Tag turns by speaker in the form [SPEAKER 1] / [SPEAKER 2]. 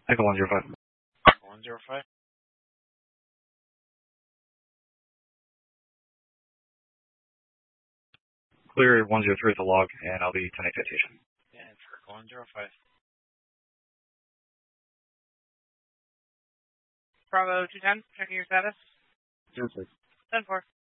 [SPEAKER 1] Echo 105.
[SPEAKER 2] 105.
[SPEAKER 1] Clear 103 at the log, and I'll be 10 citation.
[SPEAKER 2] And for 105.
[SPEAKER 3] Bravo 210, checking your status.
[SPEAKER 1] 10-6.
[SPEAKER 3] 10-4.